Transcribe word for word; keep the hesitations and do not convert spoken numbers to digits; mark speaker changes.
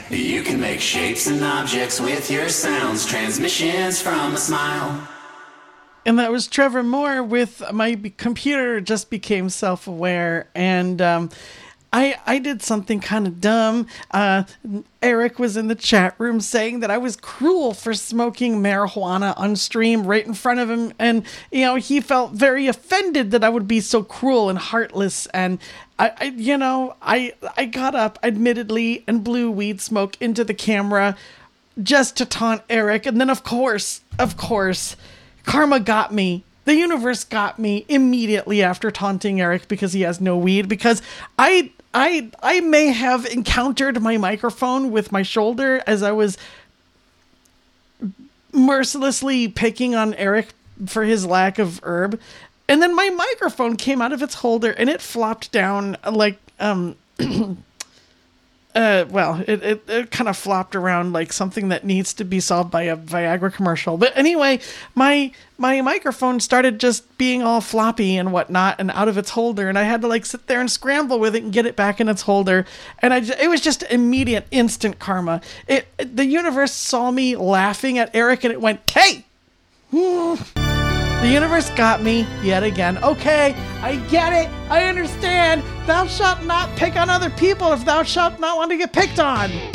Speaker 1: You can make shapes and objects with your sounds, transmissions from a smile.
Speaker 2: And that was Trevor Moore with My Computer Just Became Self-Aware. And um, I I did something kind of dumb. Uh, Eric was in the chat room saying that I was cruel for smoking marijuana on stream right in front of him. And, you know, he felt very offended that I would be so cruel and heartless. And, I, I you know, I, I got up, admittedly, and blew weed smoke into the camera just to taunt Eric. And then, of course, of course... Karma got me. The universe got me immediately after taunting Eric because he has no weed. Because I, I, I may have encountered my microphone with my shoulder as I was mercilessly picking on Eric for his lack of herb, and then my microphone came out of its holder and it flopped down like um. Uh, well, it, it, it kind of flopped around like something that needs to be solved by a Viagra commercial. But anyway, my my microphone started just being all floppy and whatnot and out of its holder. And I had to like sit there and scramble with it and get it back in its holder. And I, it was just immediate, instant karma. It, it the universe saw me laughing at Eric and it went, hey! The universe got me yet again. Okay, I get it. I understand. Thou shalt not pick on other people if thou shalt not want to get picked on.